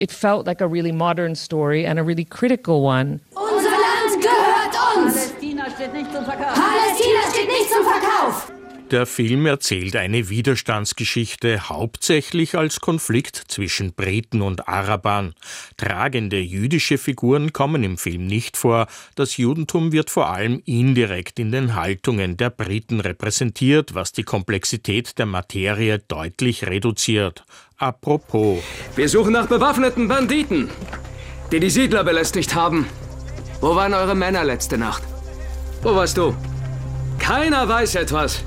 It felt like a really modern story and a really critical one. Unser Land gehört uns! Palästina steht nicht zum Verkauf! Palästina steht nicht zum Verkauf! Der Film erzählt eine Widerstandsgeschichte, hauptsächlich als Konflikt zwischen Briten und Arabern. Tragende jüdische Figuren kommen im Film nicht vor. Das Judentum wird vor allem indirekt in den Haltungen der Briten repräsentiert, was die Komplexität der Materie deutlich reduziert. Apropos. Wir suchen nach bewaffneten Banditen, die Siedler belästigt haben. Wo waren eure Männer letzte Nacht? Wo warst du? Keiner weiß etwas.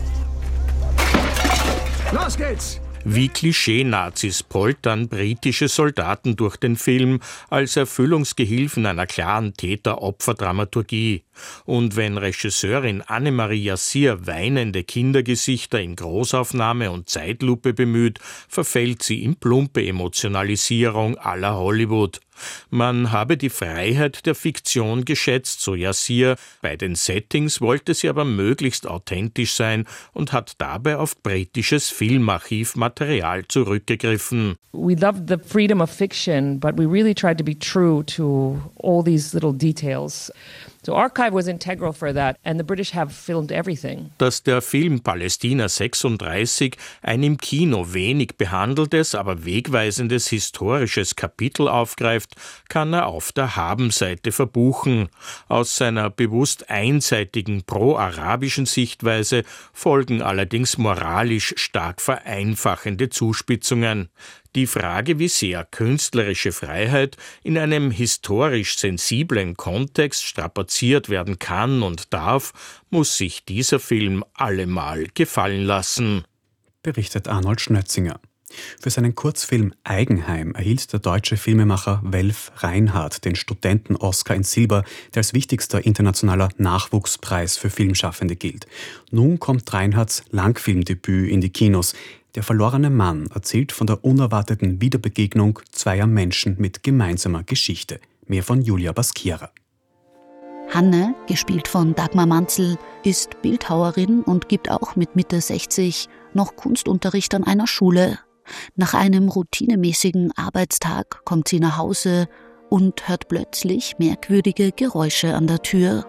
Los geht's! Wie Klischee-Nazis poltern britische Soldaten durch den Film als Erfüllungsgehilfen einer klaren Täter-Opfer-Dramaturgie. Und wenn Regisseurin Annemarie Yassir weinende Kindergesichter in Großaufnahme und Zeitlupe bemüht, verfällt sie in plumpe Emotionalisierung à la Hollywood. Man habe die Freiheit der Fiktion geschätzt, so Yassir. Bei den Settings wollte sie aber möglichst authentisch sein und hat dabei auf britisches Filmarchivmaterial zurückgegriffen. We loved the freedom of fiction, but we really tried to be true to all these little details. So archive was integral for that, and the British have filmed everything. Dass der Film Palästina 36 ein im Kino wenig behandeltes, aber wegweisendes historisches Kapitel aufgreift, kann er auf der Habenseite verbuchen. Aus seiner bewusst einseitigen pro-arabischen Sichtweise folgen allerdings moralisch stark vereinfachende Zuspitzungen. Die Frage, wie sehr künstlerische Freiheit in einem historisch sensiblen Kontext strapaziert werden kann und darf, muss sich dieser Film allemal gefallen lassen. Berichtet Arnold Schnötzinger. Für seinen Kurzfilm Eigenheim erhielt der deutsche Filmemacher Welf Reinhardt den Studenten-Oscar in Silber, der als wichtigster internationaler Nachwuchspreis für Filmschaffende gilt. Nun kommt Reinhardts Langfilmdebüt in die Kinos. Der verlorene Mann erzählt von der unerwarteten Wiederbegegnung zweier Menschen mit gemeinsamer Geschichte. Mehr von Julia Baskiera. Hanne, gespielt von Dagmar Manzl, ist Bildhauerin und gibt auch mit Mitte 60 noch Kunstunterricht an einer Schule. Nach einem routinemäßigen Arbeitstag kommt sie nach Hause und hört plötzlich merkwürdige Geräusche an der Tür.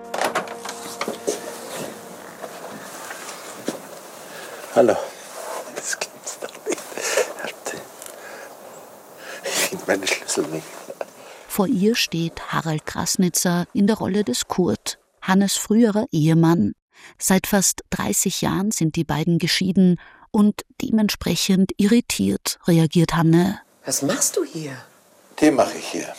Hallo. Das gibt's doch nicht. Ich finde meine Schlüssel nicht. Vor ihr steht Harald Krasnitzer in der Rolle des Kurt, Hannes früherer Ehemann. Seit fast 30 Jahren sind die beiden geschieden und dementsprechend irritiert reagiert Hanne. Was machst du hier? Den mache ich hier.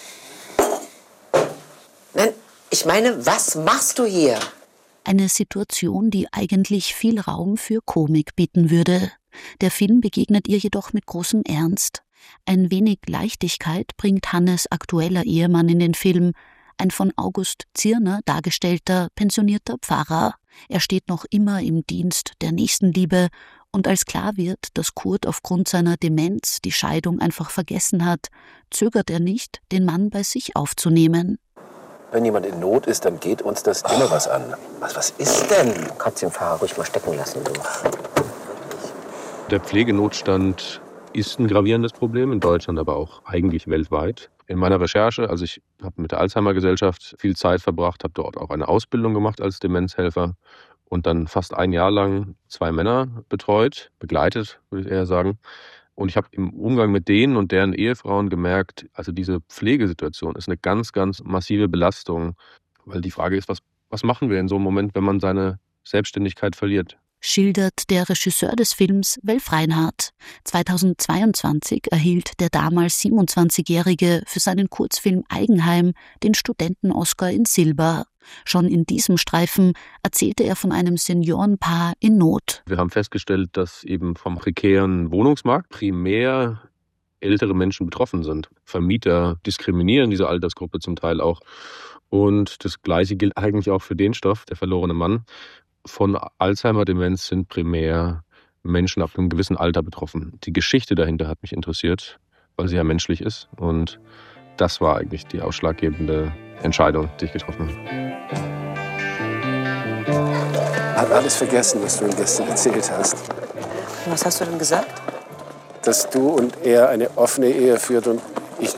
Nein, ich meine, was machst du hier? Eine Situation, die eigentlich viel Raum für Komik bieten würde. Der Film begegnet ihr jedoch mit großem Ernst. Ein wenig Leichtigkeit bringt Hannes aktueller Ehemann in den Film, ein von August Zirner dargestellter pensionierter Pfarrer. Er steht noch immer im Dienst der Nächstenliebe und als klar wird, dass Kurt aufgrund seiner Demenz die Scheidung einfach vergessen hat, zögert er nicht, den Mann bei sich aufzunehmen. Wenn jemand in Not ist, dann geht uns das immer was an. Was ist denn? Du kannst den Pfarrer ruhig mal stecken lassen, du. Der Pflegenotstand ist ein gravierendes Problem in Deutschland, aber auch eigentlich weltweit. In meiner Recherche, also ich habe mit der Alzheimer-Gesellschaft viel Zeit verbracht, habe dort auch eine Ausbildung gemacht als Demenzhelfer und dann fast ein Jahr lang 2 Männer betreut, begleitet, würde ich eher sagen. Und ich habe im Umgang mit denen und deren Ehefrauen gemerkt, also diese Pflegesituation ist eine ganz, ganz massive Belastung. Weil die Frage ist, was machen wir in so einem Moment, wenn man seine Selbstständigkeit verliert? Schildert der Regisseur des Films Welf Reinhardt. 2022 erhielt der damals 27-Jährige für seinen Kurzfilm Eigenheim den Studenten-Oscar in Silber. Schon in diesem Streifen erzählte er von einem Seniorenpaar in Not. Wir haben festgestellt, dass eben vom prekären Wohnungsmarkt primär ältere Menschen betroffen sind. Vermieter diskriminieren diese Altersgruppe zum Teil auch. Und das Gleiche gilt eigentlich auch für den Stoff, der verlorene Mann. Von Alzheimer-Demenz sind primär Menschen ab einem gewissen Alter betroffen. Die Geschichte dahinter hat mich interessiert, weil sie ja menschlich ist. Und das war eigentlich die ausschlaggebende Entscheidung, die ich getroffen habe. Ich habe alles vergessen, was du ihm gestern erzählt hast. Was hast du denn gesagt? Dass du und er eine offene Ehe führt und